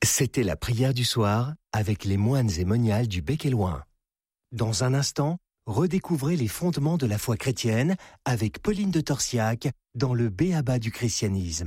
C'était la prière du soir avec les moines et moniales du Bec et Loing. Dans un instant, redécouvrez les fondements de la foi chrétienne avec Pauline de Torsiac dans le B.A.B.A. du christianisme.